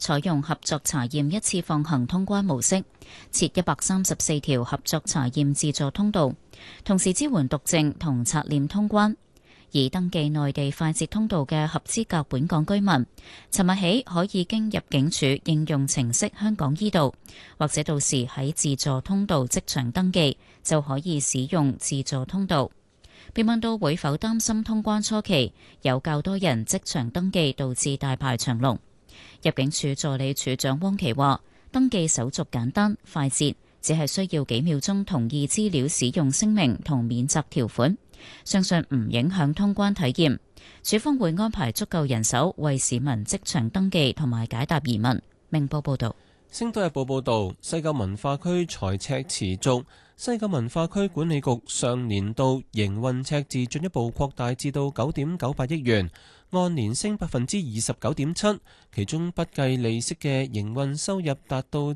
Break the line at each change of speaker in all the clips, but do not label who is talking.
採用合作查驗一次放行通關模式，設134條合作查驗自助通道，同時支援讀證同刷臉通關。而登記內地快捷通道嘅合資格本港居民，尋日起可以經入境處應用程式香港依道，或者到時喺自助通道即場登記，就可以使用自助通道。被問到會否擔心通關初期有較多人即場登記導致大排長龍，入境處助理處長汪琪話：登記手續簡單快捷，只係需要幾秒鐘同意資料使用聲明同免責條款，相信唔影響通關體驗。處方會安排足夠人手為市民即場登記同埋解答疑問。明報報道。
星島日報報導，西九文化區財赤持續，西九文化區管理局上年度營運赤字進一步擴大至到9.98億元，按年升29.7%，其中不計利息嘅營運收入達到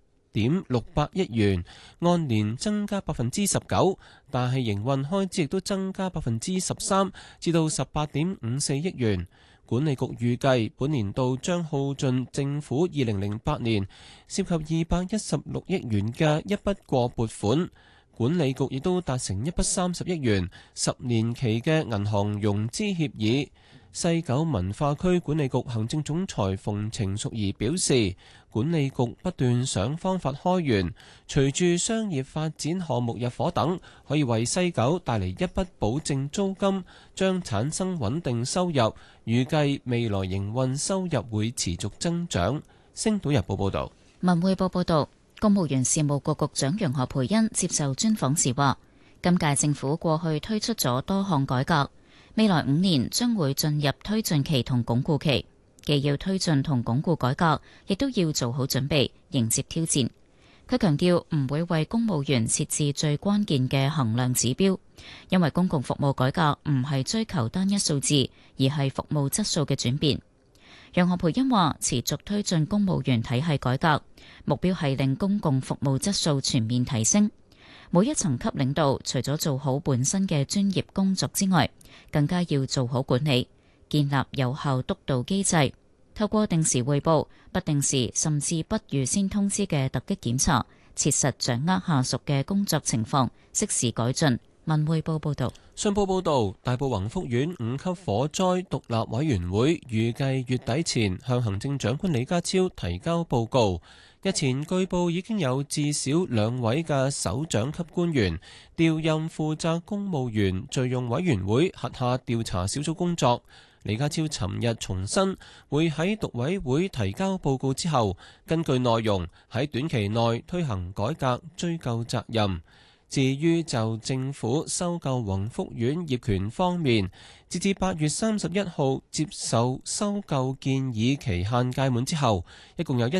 7.68億元，按年增加19%，但係營運開支亦都增加13%，至到18.54億元。管理局預計本年度將耗盡政府2008年涉及216億元嘅一筆過撥款，管理局亦都達成一筆30億元10年期嘅銀行融資協議。西九文化區管理局行政總裁馮程淑儀表示，管理局不斷想方法開源，隨住商業發展項目入伙等，可以為西九帶嚟一筆保證租金，將產生穩定收入。預計未來營運收入會持續增長。星島日報報道。
文匯報報道，公務員事務局局長楊何蓓茵接受專訪時話，今屆政府過去推出咗多項改革，未來5年將會進入推進期同鞏固期，既要推進同鞏固改革，亦都要做好準備迎接挑戰。佢強調唔會為公務員設置最關鍵嘅衡量指標，因為公共服務改革唔係追求單一數字，而係服務質素嘅轉變。楊何蓓茵話：持續推進公務員體系改革，目標係令公共服務質素全面提升。每一層級領導除咗做好本身嘅專業工作之外，更加要做好管理，建立有效督導機制。透過定時匯報、不定時甚至不預先通知嘅突擊檢查，切實掌握下屬嘅工作情況，適時改進。文匯報報道。
信報報導，大埔宏福苑5級火災獨立委員會預計月底前向行政長官李家超提交報告。日前據報已經有至少2位嘅首長級官員調任負責公務員敘用委員會轄下調查小組工作。李家超尋日重申，會喺獨委會提交報告之後，根據內容喺短期內推行改革，追究責任。至於就政府收購宏福苑業權方面，截至8月31號接受收購建議期限屆滿之後，一共有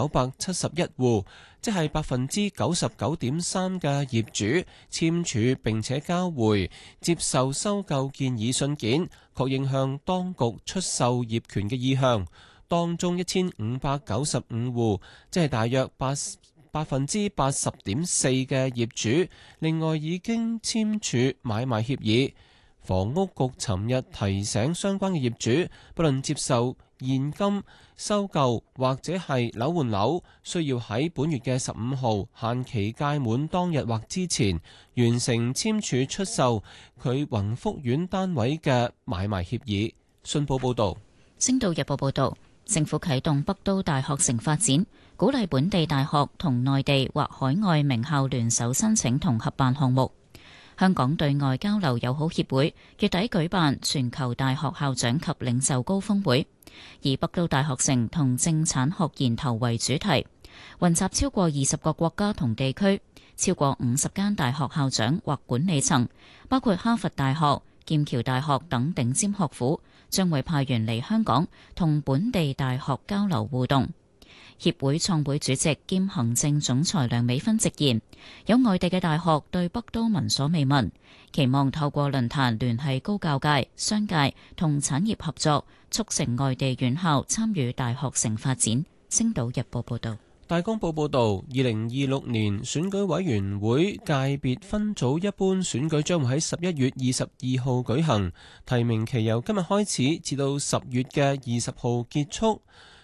1971戶，即係99.3%嘅業主簽署並且交回接受收購建議信件，確認向當局出售業權嘅意向。當中1595戶，即係大約80.4% 嘅業主，另外已經簽署買賣協議。房屋局尋日提醒相關嘅業主，不論接受現金收購或者係樓換樓，需要喺本月嘅15號限期屆滿當日或之前，完成簽署出售佢宏福苑單位嘅買賣協議。信報報導。
星島日報報導，政府啟動北都大學城發展，鼓勵本地大學同內地或海外名校聯手申請同合辦項目。香港對外交流友好協會月底舉辦全球大學校長及領袖高峰會，以北都大學城同政產學研投為主題，雲集超過20個國家同地區，超過50間大學校長或管理層，包括哈佛大學、劍橋大學等頂尖學府，將會派員嚟香港同本地大學交流互動。協會創會主席兼行政總裁梁美芬直言，有外地嘅大學對北都聞所未聞，期望透過論壇聯繫高教界、商界同產業合作，促成外地院校參與大學城發展。星島日報報道。
大公報報導，2026年選舉委員會界別分組一般選舉將會喺11月22號舉行，提名期由今日開始至到10月嘅20號結束。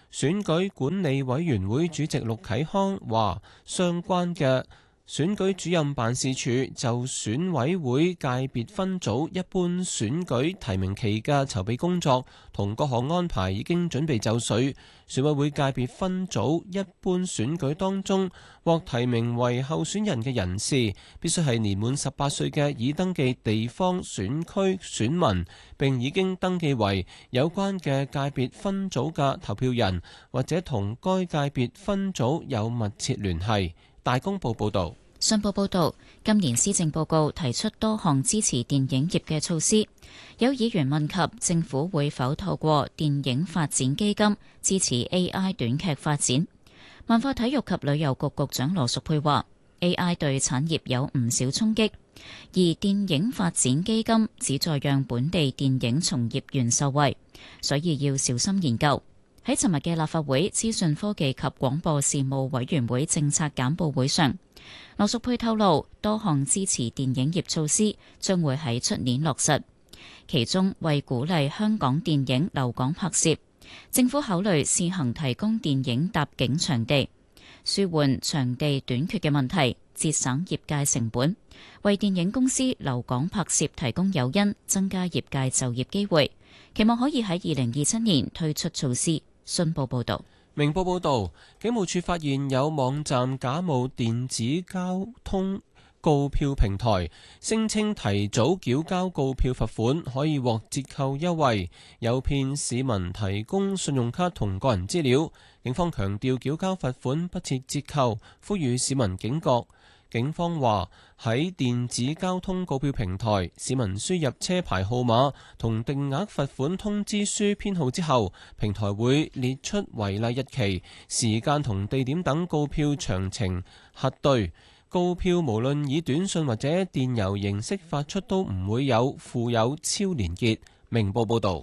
選舉管理委員會主席陸啟康話，相關嘅選舉主任辦事處就選委會界別分組一般選舉提名期嘅籌備工作同各項安排已經準備就緒。選委會界別分組一般選舉當中獲提名為候選人嘅人士，必須係年滿18歲嘅已登記地方選區選民，並已經登記為有關嘅界別分組嘅投票人，或者同該界別分組有密切聯繫。大公報報導。
信報報導，今年施政報告提出多項支持電影業嘅措施。有議員問及政府會否透過電影發展基金支持 AI 短劇發展。文化體育及旅遊局局長羅淑佩話 ：AI 對產業有唔少衝擊，而電影發展基金旨在讓本地電影從業員受惠，所以要小心研究。喺尋日嘅立法會資訊科技及廣播事務委員會政策簡報會上，羅淑佩透露，多項支持電影業措施將會喺出年落實，其中為鼓勵香港電影留港拍攝，政府考慮試行提供電影搭景場地，舒緩場地短缺嘅問題，節省業界成本，為電影公司留港拍攝提供誘因，增加業界就業機會，期望可以喺2027年推出措施。信報報導。
明報報導，警務處發現有網站假冒電子交通告票平台，聲稱提早繳交告票罰款可以獲折扣優惠，誘騙市民提供信用卡同個人資料。警方強調繳交罰款不設折扣，呼籲市民警覺。警方話喺電子交通告票平台，市民輸入車牌號碼同定額罰款通知書編號之後，平台會列出違例日期、時間同地點等告票詳情核對。告票無論以短信或者電郵形式發出，都唔會有附有超連結。明報報導。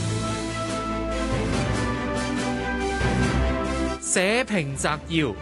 社評摘要。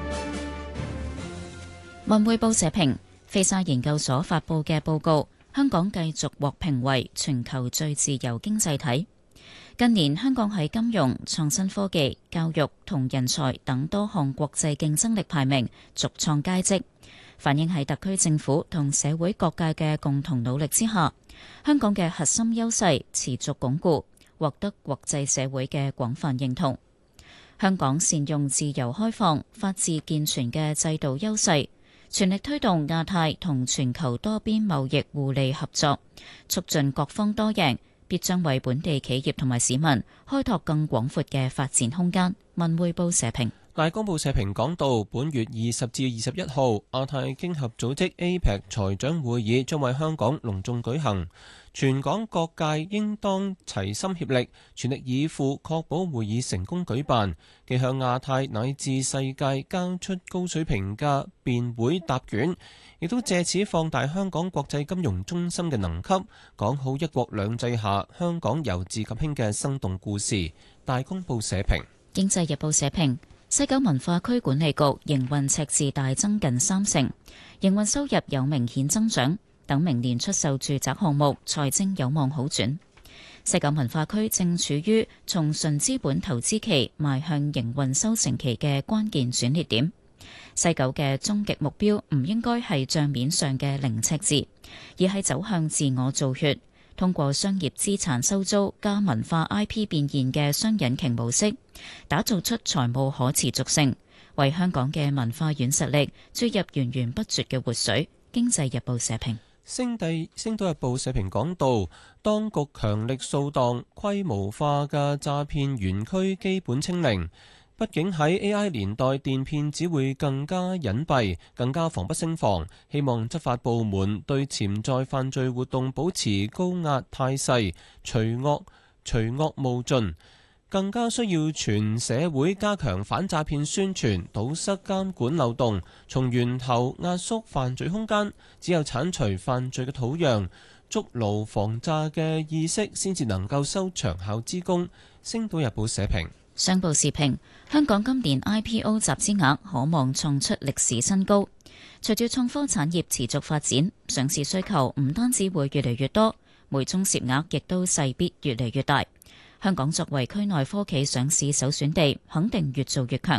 文匯報社評，菲沙研究所發佈嘅報告，香港繼續獲評為全球最自由經濟體。近年香港喺金融、創新科技、教育同人才等多項國際競爭力排名續創佳績，反映喺特區政府同社會各界嘅共同努力之下，香港嘅核心優勢持續鞏固，獲得國際社會嘅廣泛認同。香港善用自由開放、法治健全嘅制度優勢，全力推動亞太同全球多邊貿易互利合作，促進各方多贏，必將為本地企業同埋市民開拓更廣闊嘅發展空間。文匯報社評。
大公報社評講到，本月20至21號，亞太經合組織 APEC 財長會議將為香港隆重舉行，全港各界應當齊心協力，全力以赴確保會議成功舉辦，既向亞太乃至世界交出高水平嘅辯會答卷，亦都借此放大香港國際金融中心嘅能級，講好一國兩制下香港由治及興嘅生動故事。大公報社評。
經濟日報社評。西九文化區管理局營運赤字大增近30%，營運收入有明顯增長，等明年出售住宅項目財政有望好轉。西九文化區正處於從純資本投資期邁向營運收成期嘅關鍵轉捩點。西九嘅終極目標唔應該係帳面上嘅零赤字，而係走向自我造血，通過商業資產收租加文化 IP 變現嘅雙引擎模式，打造出財務可持續性，為香港嘅文化軟實力注入源源不絕嘅活水。經濟日報社評。
星島日報社評講到，當局強力掃蕩規模化嘅詐騙園區，基本清零。畢竟喺 AI 年代，電騙只會更加隱蔽，更加防不勝防。希望執法部門對潛在犯罪活動保持高壓態勢，除惡務盡。更加需要全社會加強反詐騙宣傳，堵塞監管漏洞，從源頭壓縮犯罪空間。只有剷除犯罪嘅土壤，築牢防詐嘅意識，先至能夠收長效之功。星島日報社評。
商報時評，香港今年 IPO 集資額可望創出歷史新高。隨住創科產業持續發展，上市需求唔單止會越嚟越多，每宗涉額亦都勢必越嚟越大。 香港作為區內科技上市首選地，肯定越做越強。